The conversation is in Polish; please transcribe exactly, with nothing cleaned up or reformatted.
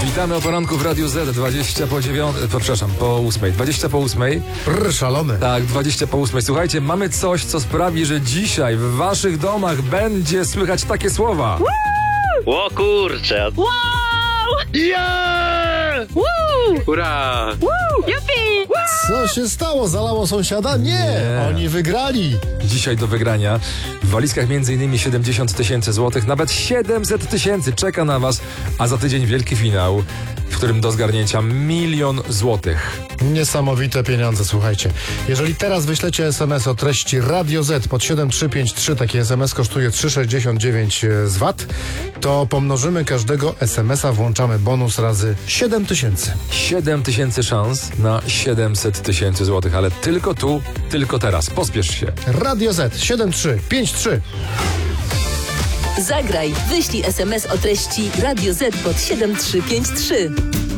Witamy o poranku w Radiu Z. dwadzieścia po dziewiątej, przepraszam, po ósmej. dwadzieścia po ósmej. Brr, szalony. Tak, dwadzieścia po ósmej. Słuchajcie, mamy coś, co sprawi, że dzisiaj w waszych domach będzie słychać takie słowa. O kurczę! Wow! Yeah! Woo! Hurra! Woo! Jupi! Co się stało? Zalało sąsiada? Nie, Nie. oni wygrali. Dzisiaj do wygrania w walizkach m.in. siedemdziesiąt tysięcy złotych, nawet siedemset tysięcy czeka na was, a za tydzień wielki finał, w którym do zgarnięcia milion złotych. Niesamowite pieniądze, słuchajcie. Jeżeli teraz wyślecie es em es o treści Radio Z pod siedem trzy pięć trzy, taki es em es kosztuje trzy sześćdziesiąt dziewięć z V A T, to pomnożymy każdego es em es a, włączamy bonus razy siedem tysięcy. siedem tysięcy szans na siedemset tysięcy złotych, ale tylko tu, tylko teraz. Pospiesz się. Radio Z siedem trzy pięć trzy. Zagraj, wyślij es em es o treści Radio Z pod siedem trzy pięć trzy.